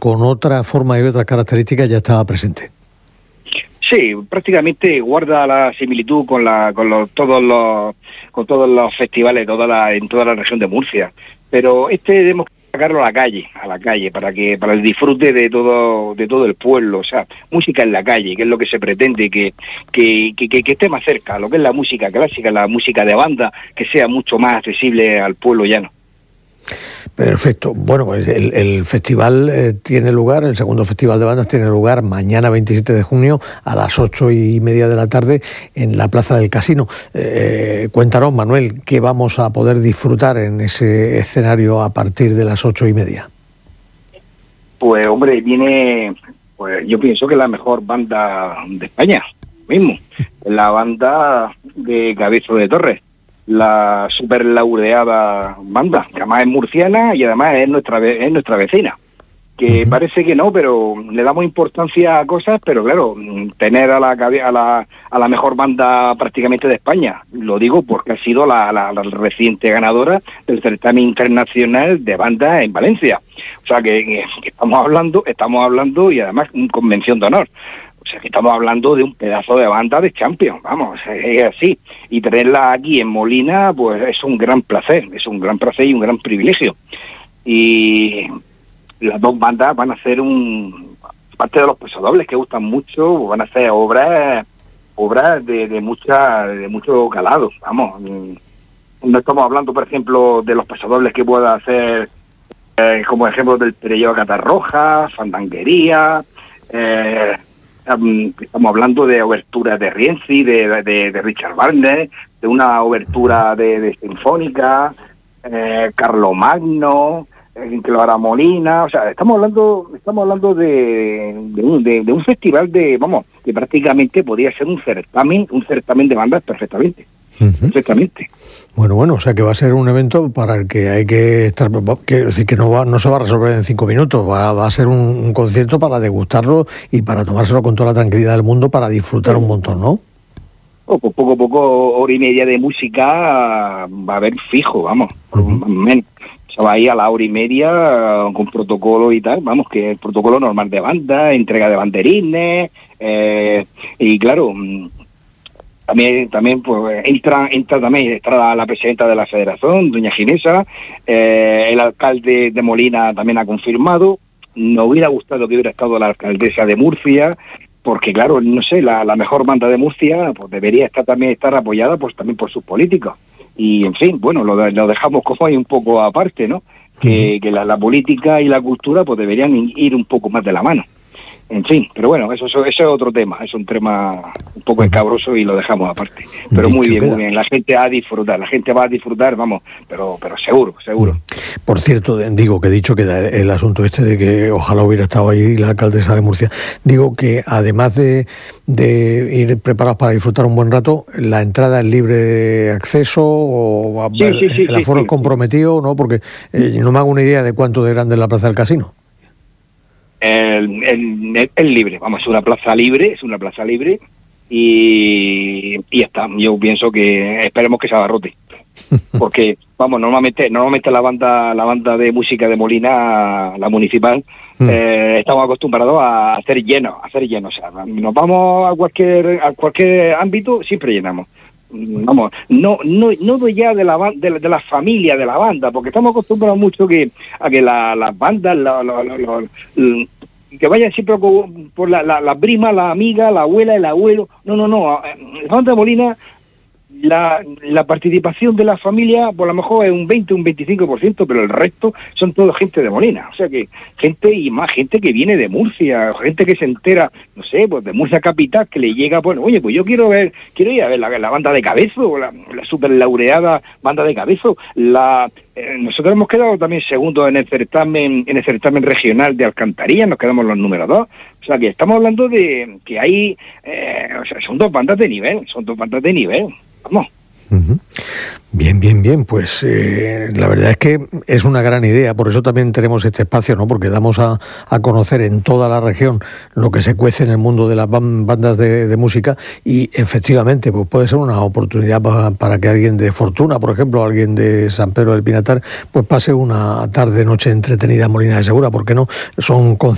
con otra forma y otras características ya estaba presente. Sí, prácticamente guarda la similitud con todos los festivales en toda la región de Murcia, pero debemos sacarlo a la calle, para el disfrute de todo el pueblo, o sea, música en la calle, que es lo que se pretende, que esté más cerca, lo que es la música clásica, la música de banda, que sea mucho más accesible al pueblo llano. Perfecto. Bueno, pues el festival tiene lugar, el segundo festival de bandas tiene lugar mañana 27 de junio a las 8:30 de la tarde en la Plaza del Casino. Cuéntanos, Manuel, ¿qué vamos a poder disfrutar en ese escenario a partir de las 8:30? Pues hombre, yo pienso que la mejor banda de España, mismo, la banda de Cabezo de Torres, la super laureada banda, que además es murciana y además es nuestra vecina, que parece que no, pero le damos importancia a cosas, pero claro, tener a la mejor banda prácticamente de España, lo digo porque ha sido la reciente ganadora del certamen internacional de banda en Valencia, o sea que estamos hablando y además con mención de honor. O sea, que estamos hablando de un pedazo de banda de Champions, vamos, es así. Y tenerla aquí en Molina, pues es un gran placer y un gran privilegio. Y las dos bandas van a hacer parte de los pasodobles que gustan mucho, van a hacer obras de mucho calado, vamos. No estamos hablando, por ejemplo, de los pasodobles que pueda hacer, como ejemplo del Perelló Catarroja, Fandanguería, estamos hablando de oberturas de Rienzi, de Richard Wagner, de una obertura de Sinfónica, Carlomagno, que lo hará Molina, o sea, estamos hablando de un festival que prácticamente podría ser un certamen de bandas perfectamente. Perfectamente. Bueno, o sea que va a ser un evento para el que hay que estar, que no se va a resolver en 5 minutos, va a ser un concierto para degustarlo y para tomárselo con toda la tranquilidad del mundo, para disfrutar un montón, ¿no? Poco a poco, hora y media de música va a haber fijo, vamos, se va a ir a la hora y media con protocolo y tal, vamos, que el protocolo normal de banda, entrega de banderines, y claro, también pues entra la presidenta de la federación, doña Ginesa, el alcalde de Molina también ha confirmado. Nos hubiera gustado que hubiera estado la alcaldesa de Murcia, porque claro, no sé, la mejor banda de Murcia pues debería estar apoyada pues también por sus políticos. Y en fin, bueno, lo dejamos como ahí un poco aparte, ¿no? Que la política y la cultura pues deberían ir un poco más de la mano. En fin, pero bueno, eso es otro tema, es un tema un poco escabroso y lo dejamos aparte. Pero muy bien, la gente va a disfrutar, vamos, pero seguro. Por cierto, digo que he dicho que el asunto de que ojalá hubiera estado ahí la alcaldesa de Murcia, digo que además de ir preparados para disfrutar un buen rato, la entrada es libre acceso o el aforo es comprometido, ¿no? Porque no me hago una idea de cuánto de grande es la Plaza del Casino. Es libre, vamos, es una plaza libre y ya está. Yo pienso que esperemos que se abarrote, porque vamos, normalmente la banda de música de Molina, la municipal, estamos acostumbrados a hacer llenos, o sea, nos vamos a cualquier ámbito, siempre llenamos. Vamos, no ya de la familia de la banda, porque estamos acostumbrados mucho a que las bandas que vayan siempre por la prima, la amiga, la abuela, el abuelo. No, la banda de Molina, la participación de la familia por lo mejor es un 20, un 25%, pero el resto son todo gente de Molina, o sea que gente que viene de Murcia, gente que se entera, no sé, pues de Murcia capital, que le llega, bueno, oye, pues yo quiero ir a ver la banda de Cabezo, la super laureada banda de Cabezo. Nosotros hemos quedado también segundos en el certamen regional de Alcantarilla, nos quedamos los números 2, o sea que estamos hablando de que hay, o sea, son dos bandas de nivel, vamos. Bien, pues la verdad es que es una gran idea, por eso también tenemos este espacio, ¿no? Porque damos a conocer en toda la región lo que se cuece en el mundo de las bandas de música, y efectivamente pues puede ser una oportunidad para que alguien de Fortuna, por ejemplo, alguien de San Pedro del Pinatar, pues pase una tarde-noche entretenida en Molina de Segura, ¿por qué no? Son